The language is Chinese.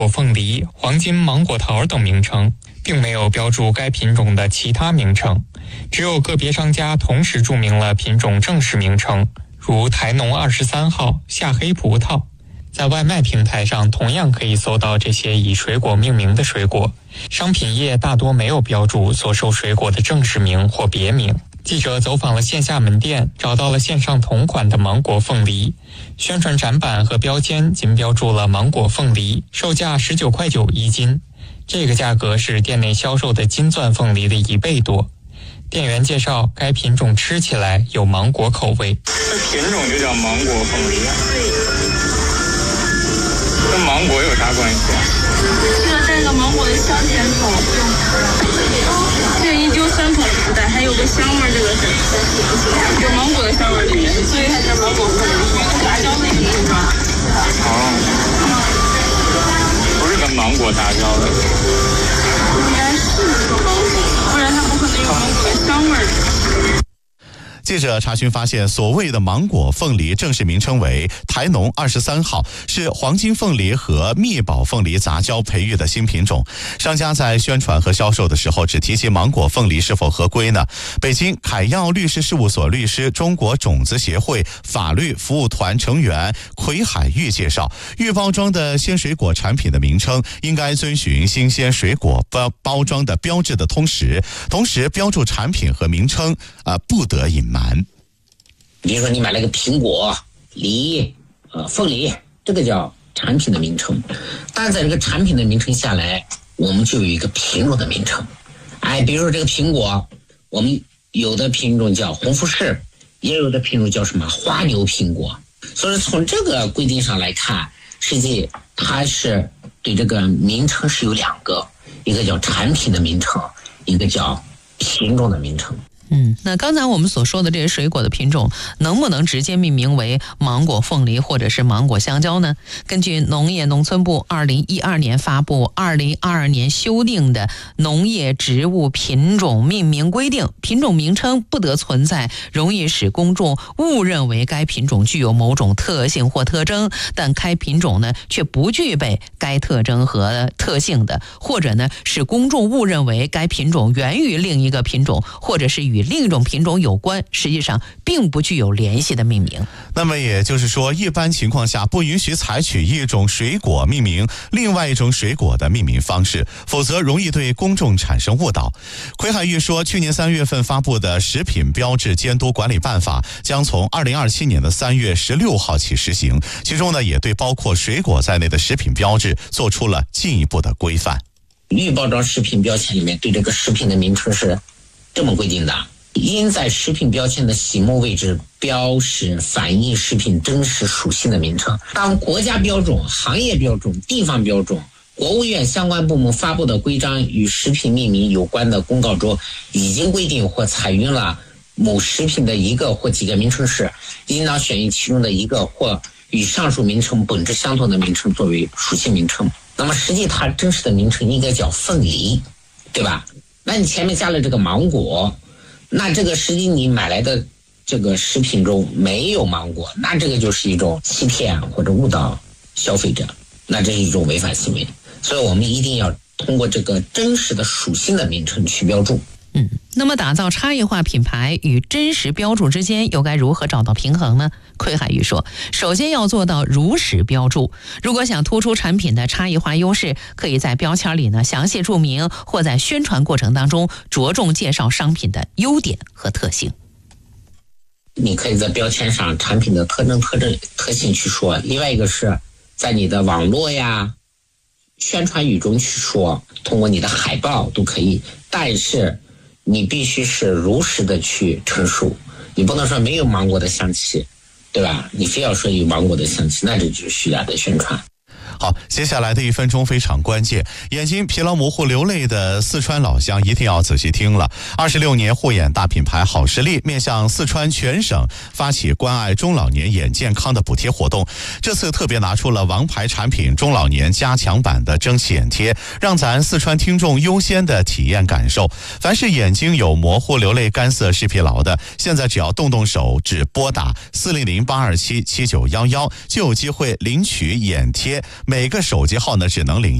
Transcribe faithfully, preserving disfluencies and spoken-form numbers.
果凤梨、黄金芒果桃等名称，并没有标注该品种的其他名称，只有个别商家同时注明了品种正式名称，如台农二十三号、夏黑葡萄。在外卖平台上同样可以搜到这些以水果命名的水果，商品页大多没有标注所售水果的正式名或别名。记者走访了线下门店，找到了线上同款的芒果凤梨，宣传展板和标签仅标注了芒果凤梨，售价十九块九一斤，这个价格是店内销售的金钻凤梨的一倍多。店员介绍，该品种吃起来有芒果口味。 这品种就叫芒果凤梨啊？跟芒果有啥关系啊？ 这个带个芒果的香甜口，这一丢酸口不带，还有个香味，这个是有芒果的香味里面，所以它叫芒果凤梨，杂交的一种是吧？ 哦，不是跟芒果杂交的， 应该是芒果，不然它不可能有芒果的香味。 记者查询发现，所谓的芒果凤梨正式名称为台农二十三号，是黄金凤梨和蜜宝凤梨杂交培育的新品种。商家在宣传和销售的时候只提及芒果凤梨是否合规呢？北京凯耀律师事务所律师、中国种子协会法律服务团成员奎海玉介绍，预包装的鲜水果产品的名称应该遵循新鲜水果包包装的标志的通识，同时标注产品和名称，呃，不得隐瞒。 比如说你买了个苹果、梨、呃凤梨，这个叫产品的名称。但在这个产品的名称下来，我们就有一个品种的名称。哎，比如说这个苹果，我们有的品种叫红富士，也有的品种叫什么花牛苹果。所以从这个规定上来看，实际它是对这个名称是有两个，一个叫产品的名称，一个叫品种的名称。 嗯，那刚才我们所说的这些水果的品种，能不能直接命名为芒果凤梨或者是芒果香蕉呢？根据农业农村部二零一二年发布二零二二年修订的农业植物品种命名规定，品种名称不得存在容易使公众误认为该品种具有某种特性或特征，但该品种呢却不具备该特征和特性的，或者呢使公众误认为该品种源于另一个品种，或者是与另一种品种有关，实际上并不具有联系的命名。 那么也就是说，一般情况下不允许采取一种水果命名另外一种水果的命名方式，否则容易对公众产生误导。奎海玉说，去年三月份发布的食品标志监督管理办法将从二零二七年的三月十六号起实行，其中呢也对包括水果在内的食品标志做出了进一步的规范。 预包装食品标签里面对这个食品的名称是这么规定的：应在食品标签的醒目位置标识反映食品真实属性的名称。当国家标准、行业标准、地方标准、国务院相关部门发布的规章与食品命名有关的公告中已经规定或采用了某食品的一个或几个名称时，应当选用其中的一个或与上述名称本质相同的名称作为属性名称。那么实际它真实的名称应该叫凤梨，对吧？那你前面加了这个芒果，那这个实际你买来的这个食品中没有芒果，那这个就是一种欺骗或者误导消费者，那这是一种违法行为。所以我们一定要通过这个真实的属性的名称去标注。 嗯，那么打造差异化品牌与真实标注之间又该如何找到平衡呢？奎海玉说，首先要做到如实标注，如果想突出产品的差异化优势，可以在标签里呢详细注明，或在宣传过程当中着重介绍商品的优点和特性。 你可以在标签上产品的特征、特征、特性去说，另外一个是在你的网络呀、宣传语中去说，通过你的海报都可以，但是你必须是如实的去陈述，你不能说没有芒果的香气，对吧？你非要说有芒果的香气，那这就是虚假的宣传。 好，接下来的一分钟非常关键，眼睛疲劳模糊流泪的四川老乡一定要仔细听了。二十六年护眼大品牌好视力面向四川全省发起关爱中老年眼健康的补贴活动，这次特别拿出了王牌产品中老年加强版的蒸汽眼贴，让咱四川听众优先的体验感受。凡是眼睛有模糊流泪干涩视疲劳的，现在只要动动手指拨打四零零八二七七九一一，就有机会领取眼贴每个手机号呢只能领